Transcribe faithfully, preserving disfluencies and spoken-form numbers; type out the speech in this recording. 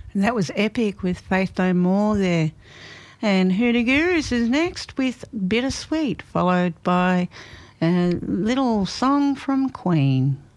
That was Epic with Faith No More there. And Hoodoo Gurus is next with Bittersweet, followed by a little song from Queen.